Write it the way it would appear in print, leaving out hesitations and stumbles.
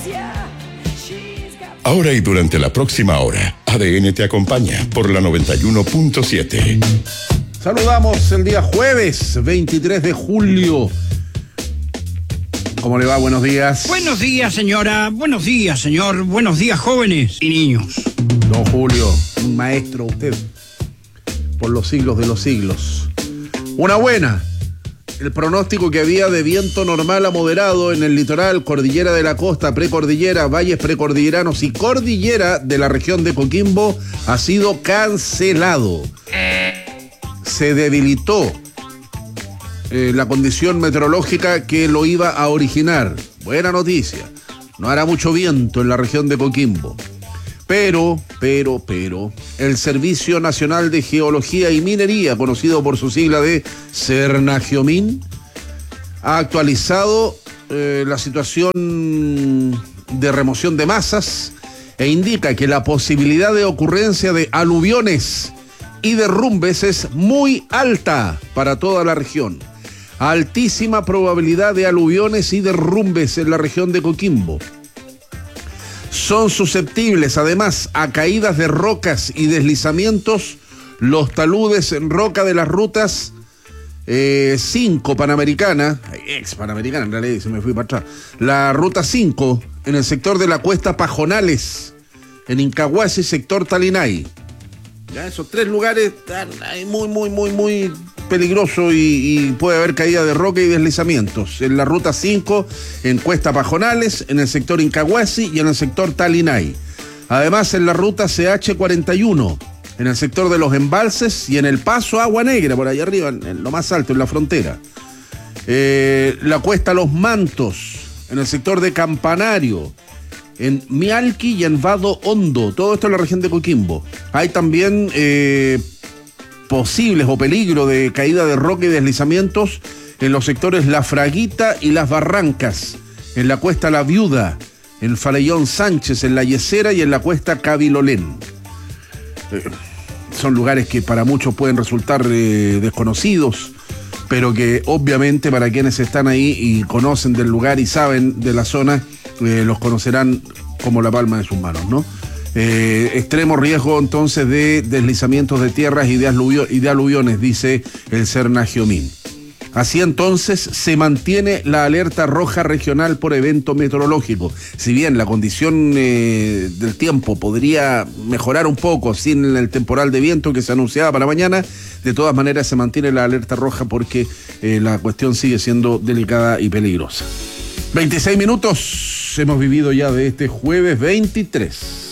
Ahora y durante la próxima hora, ADN te acompaña por la 91.7. Saludamos el día jueves 23 de julio. ¿Cómo le va? Buenos días. Buenos días, señora. Buenos días, señor. Buenos días, jóvenes y niños. Don Julio, un maestro usted, por los siglos de los siglos. Una buena. El pronóstico que había de viento normal a moderado en el litoral, cordillera de la costa, precordillera, valles precordilleranos y cordillera de la región de Coquimbo ha sido cancelado. Se debilitó la condición meteorológica que lo iba a originar. Buena noticia. No hará mucho viento en la región de Coquimbo. Pero, el Servicio Nacional de Geología y Minería, conocido por su sigla de Cernagiomín, ha actualizado la situación de remoción de masas e indica que la posibilidad de ocurrencia de aluviones y derrumbes es muy alta para toda la región. Altísima probabilidad de aluviones y derrumbes en la región de Coquimbo. Son susceptibles, además, a caídas de rocas y deslizamientos los taludes en roca de las rutas 5 Panamericana, ex Panamericana en realidad, se me fui para atrás, la ruta 5 en el sector de la cuesta Pajonales, en Incahuasi, sector Talinay. Ya esos tres lugares están muy peligroso y puede haber caída de roca y deslizamientos. En la ruta 5, en Cuesta Pajonales, en el sector Incahuasi y en el sector Talinay. Además, en la ruta CH41, en el sector de los embalses y en el paso Agua Negra, por allá arriba, en lo más alto, en la frontera. La Cuesta Los Mantos, en el sector de Campanario, en Mialqui y en Vado Hondo, todo esto en la región de Coquimbo. Hay también posibles o peligro de caída de roca y deslizamientos en los sectores La Fraguita y Las Barrancas, en la Cuesta La Viuda, en Farellón Sánchez, en La Yesera y en la Cuesta Cabilolén. Son lugares que para muchos pueden resultar desconocidos, pero que obviamente para quienes están ahí y conocen del lugar y saben de la zona, los conocerán como la palma de sus manos, ¿no? Extremo riesgo entonces de deslizamientos de tierras y de aluviones, dice el Cernagiomín. Así entonces se mantiene la alerta roja regional por evento meteorológico. Si bien la condición del tiempo podría mejorar un poco sin el temporal de viento que se anunciaba para mañana, de todas maneras se mantiene la alerta roja porque la cuestión sigue siendo delicada y peligrosa. 26 minutos hemos vivido ya de este jueves 23.